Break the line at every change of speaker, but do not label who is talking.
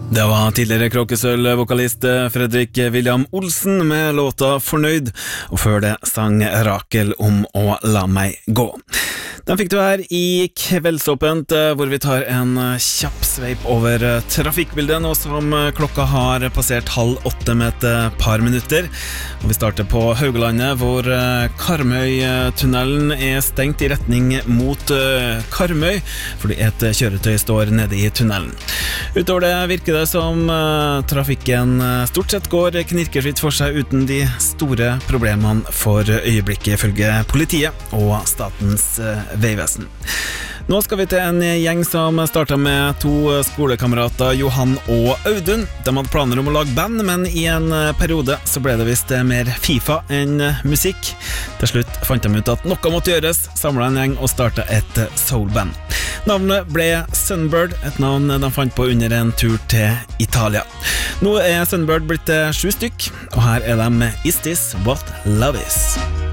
Det var tidligere Kråkesølv-vokalist Fredrik William Olsen med låta Fornøyd, og før det sang Rakel om å la meg gå. Den fikk du her i Kveldsåpent, hvor vi tar en kjapp sveip over trafikkbildet nå som klokka har passert 7:30 med et par minutter. Og vi starter på Haugalandet, hvor Karmøy-tunnelen er stengt i retning mot Karmøy, fordi et kjøretøy står nede i tunnelen. Utover det virker det som trafikken stort sett går knirkefritt for seg uten de store problemene for øyeblikket, ifølge politiet og Statens vegvesen. Nå skal vi til en gjeng som startet med 2 skolekamerater, Johan og Audun. De hadde planer om å lage band, men i en periode så ble det visst mer FIFA enn musikk. Til slutt fant de ut at noe måtte gjøres, samlet en gjeng og startet et soulband. Navnet ble Sunbird, et navn de fant på under en tur til Italia. Nå er Sunbird blitt 7 stykk, og her er de med Is This What Love Is?